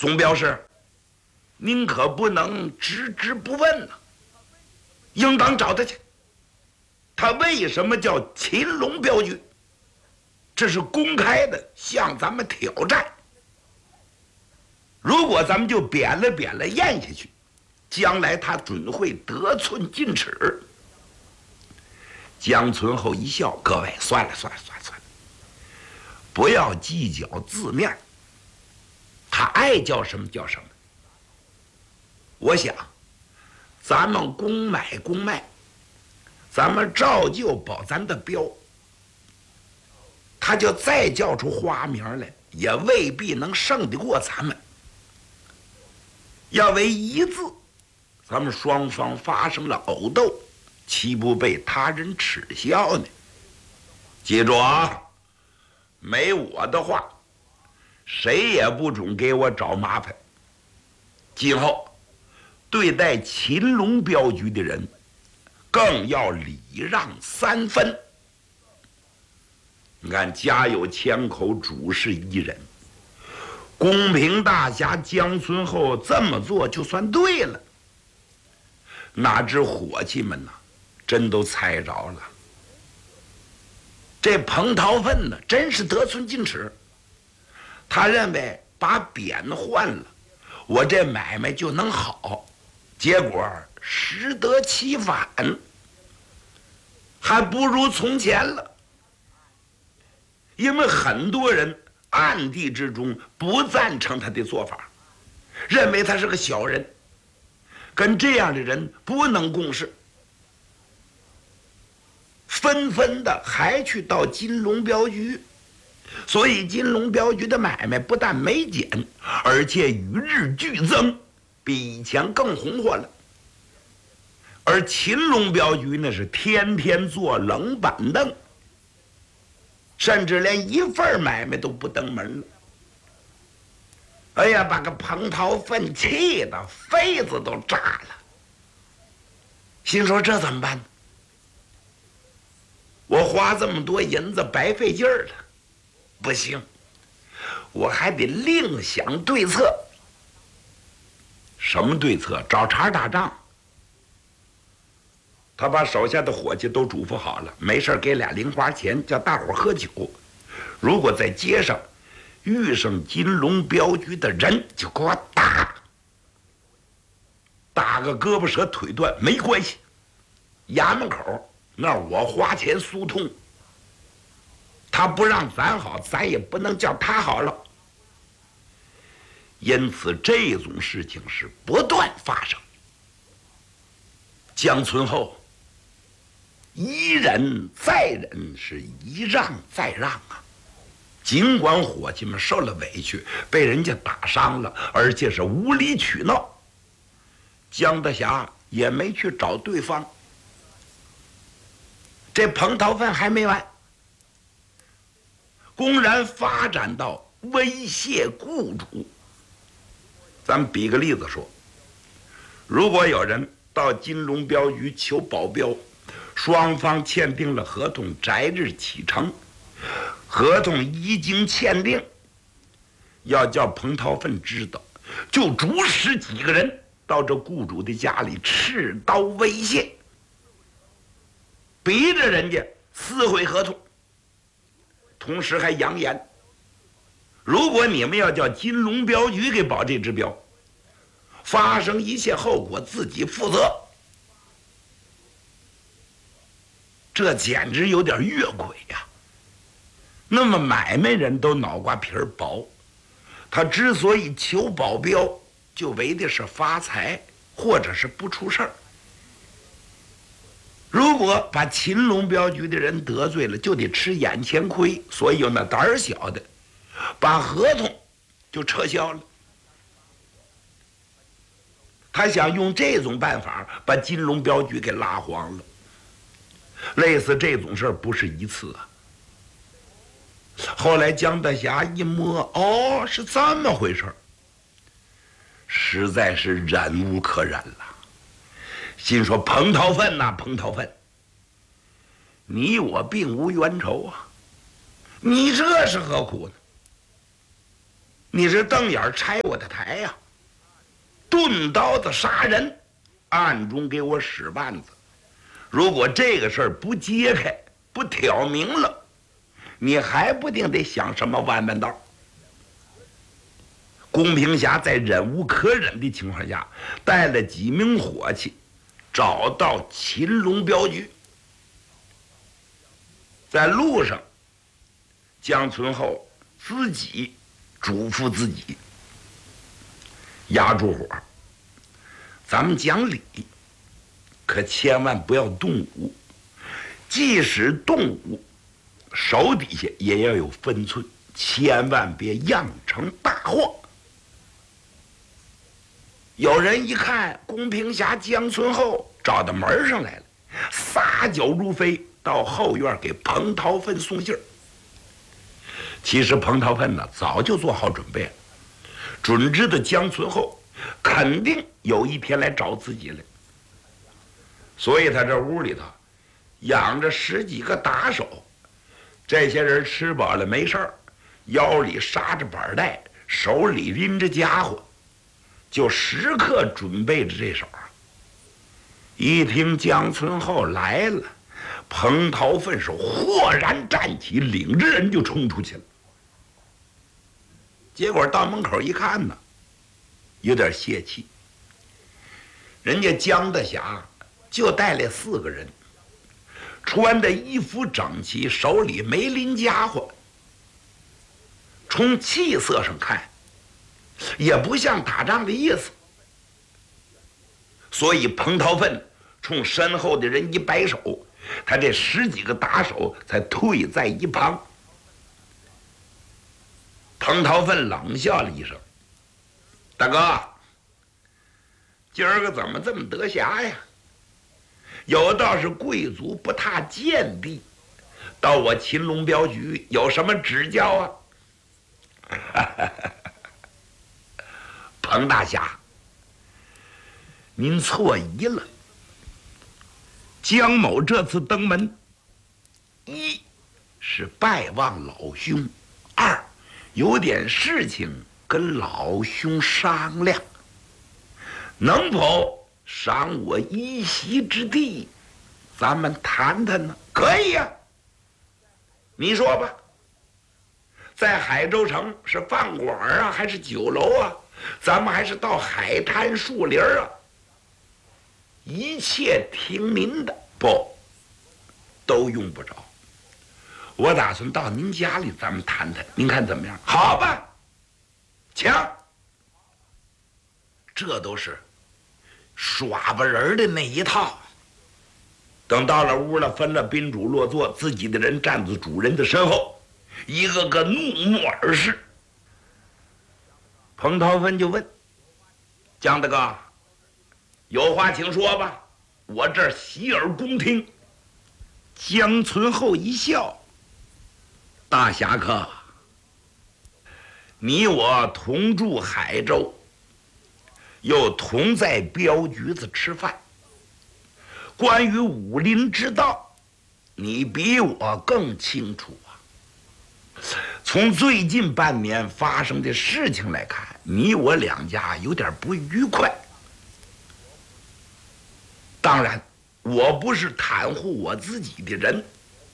总镖师，您可不能置之不问呐，应当找他去。他为什么叫秦龙镖局？这是公开的向咱们挑战。如果咱们就扁了咽下去，将来他准会得寸进尺。江存厚一笑：“各位，算了，不要计较字面，他爱叫什么叫什么。我想，咱们公卖，咱们照旧保咱的镖。他就再叫出花名来，也未必能胜得过咱们。要为一字，咱们双方发生了殴斗，岂不被他人耻笑呢？记住啊，没我的话，谁也不准给我找麻烦。今后对待秦龙镖局的人，更要礼让3分。你看，家有千口，主事一人。公平大侠江存厚这么做就算对了，哪知伙计们呐，真都猜着了。这彭桃奋呢，真是得寸进尺。他认为把匾换了，我这买卖就能好，结果适得其反，还不如从前了。因为很多人暗地之中不赞成他的做法，认为他是个小人，跟这样的人不能共事，纷纷的还去到金龙镖局。所以金龙镖局的买卖不但没减，而且与日俱增，比以前更红火了。而秦龙镖局呢，是天天坐冷板凳，甚至连一份买卖都不登门了。哎呀，把个彭桃奋气的肺子都炸了，心说这怎么办呢？我花这么多银子白费劲儿了，不行，我还得另想对策。什么对策？找茬打仗。他把手下的伙计都嘱咐好了，没事给俩零花钱，叫大伙喝酒。如果在街上遇上金龙镖局的人，就给我打，打个胳膊折腿断没关系。衙门口那儿我花钱疏通，他不让咱好，咱也不能叫他好了。因此这种事情是不断发生。江存厚一忍再忍，是一让再让啊！尽管伙计们受了委屈，被人家打伤了，而且是无理取闹，江德霞也没去找对方。这彭桃奋还没完，公然发展到威胁雇主。咱们比个例子说，如果有人到金龙镖局求保镖，双方签订了合同，择日启程。合同一经签订，要叫彭桃奋知道，就主使几个人到这雇主的家里持刀威胁，逼着人家撕毁合同。同时还扬言，如果你们要叫金龙镖局给保这支镖，发生一切后果自己负责。这简直有点越轨呀！那么买卖人都脑瓜皮儿薄，他之所以求保镖，就为的是发财，或者是不出事儿。如果把秦龙镖局的人得罪了，就得吃眼前亏，所以有那胆儿小的，把合同就撤销了。他想用这种办法把金龙镖局给拉黄了。类似这种事儿不是一次啊。后来江德霞一摸，哦，是这么回事儿，实在是忍无可忍了，心说彭桃奋呐，彭桃奋，你我并无冤仇啊，你这是何苦呢？ 你是瞪眼拆我的台呀，钝刀子杀人，暗中给我使绊子。如果这个事儿不揭开，不挑明了，你还不定得想什么弯弯道。公平侠在忍无可忍的情况下，带了几名伙计，找到秦龙镖局。在路上，江存厚自己嘱咐自己：压住火，咱们讲理，可千万不要动武。即使动武，手底下也要有分寸，千万别酿成大祸。有人一看公平侠江存厚找到门上来了，撒脚如飞，到后院给彭桃芬送信儿。其实彭桃芬呢早就做好准备了，准知道江存厚肯定有一天来找自己来，所以他这屋里头养着10几个打手，这些人吃饱了没事儿，腰里插着板带，手里拎着家伙，就时刻准备着这手啊。一听江存厚来了，彭桃芬是豁然站起，领着人就冲出去了。结果到门口一看呢，有点泄气。人家江大侠就带来4个人，穿的衣服整齐，手里没拎家伙，从气色上看也不像打仗的意思。所以彭桃芬冲身后的人一摆手，他这10几个打手才退在一旁。彭桃芬冷笑了一声：“大哥，今儿个怎么这么得暇呀？有道是贵族不踏贱地，到我秦龙镖局有什么指教啊？”彭大侠，您错疑了。江某这次登门，一是拜望老兄，二有点事情跟老兄商量，能否赏我一席之地，咱们谈谈呢？可以呀，你说吧，在海州城是饭馆啊，还是酒楼啊？咱们还是到海滩树林啊？一切听您的。不，都用不着。我打算到您家里，咱们谈谈，您看怎么样？好吧，请。这都是耍巴人的那一套。等到了屋了，分了宾主落座，自己的人站在主人的身后，一个个怒目而视。彭桃芬就问江大哥：“有话请说吧，我这儿洗耳恭听。”江存厚一笑：“大侠客，你我同住海州，又同在镖局子吃饭，关于武林之道，你比我更清楚啊。从最近半年发生的事情来看，你我两家有点不愉快。当然，我不是袒护我自己的人，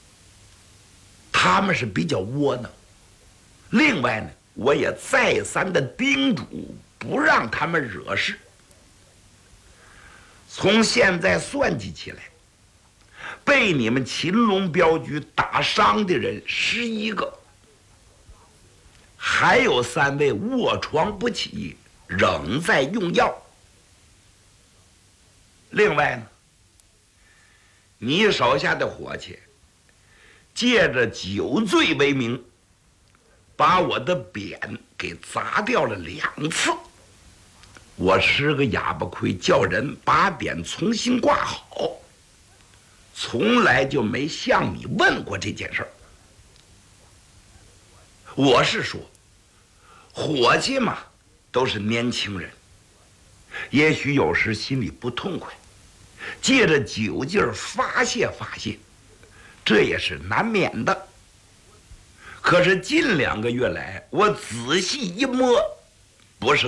他们是比较窝囊。另外呢，我也再三的叮嘱不让他们惹事。从现在算计起来，被你们秦龙镖局打伤的人11个，还有3位卧床不起，仍在用药。另外呢，你手下的伙计借着酒醉为名，把我的匾给砸掉了2次。我吃个哑巴亏，叫人把匾重新挂好，从来就没向你问过这件事儿。我是说，伙计嘛，都是年轻人，也许有时心里不痛快，借着酒劲儿发泄发泄，这也是难免的。 可是近2个月来，我仔细一摸，不是